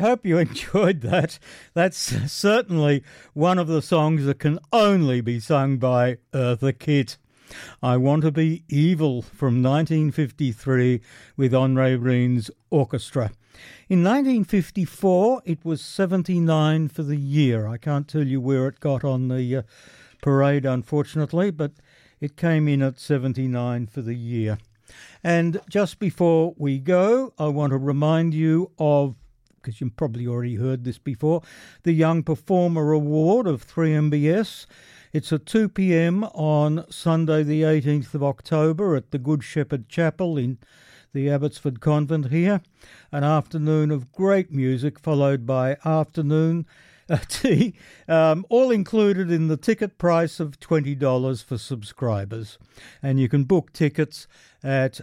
hope you enjoyed that. That's certainly one of the songs that can only be sung by Eartha Kitt. I Want to Be Evil from 1953 with Andre Reen's orchestra. In 1954, it was 79 for the year. I can't tell you where it got on the parade, unfortunately, but it came in at 79 for the year. And just before we go, I want to remind you of, because you've probably already heard this before, the Young Performer Award of 3MBS. It's at 2 p.m. on Sunday the 18th of October at the Good Shepherd Chapel in the Abbotsford Convent here. An afternoon of great music followed by afternoon tea, all included in the ticket price of $20 for subscribers. And you can book tickets at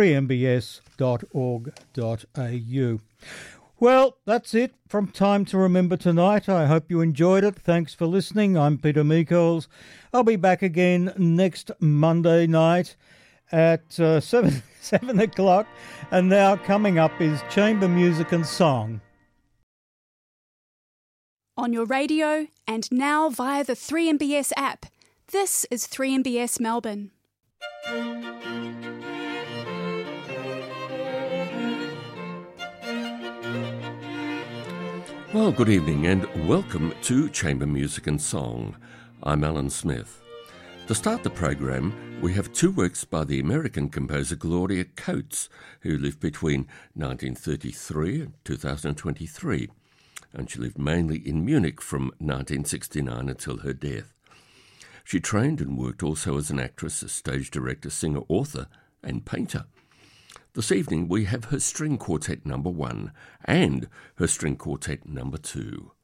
3mbs.org.au. Well, that's it from Time to Remember tonight. I hope you enjoyed it. Thanks for listening. I'm Peter Meikles. I'll be back again next Monday night at 7 o'clock. And now coming up is Chamber Music and Song. On your radio and now via the 3MBS app. This is 3MBS Melbourne. Well, good evening and welcome to Chamber Music and Song. I'm Alan Smith. To start the program, we have two works by the American composer Gloria Coates, who lived between 1933 and 2023, and she lived mainly in Munich from 1969 until her death. She trained and worked also as an actress, a stage director, singer, author, and painter. This evening we have her String Quartet No. 1 and her String Quartet No. 2.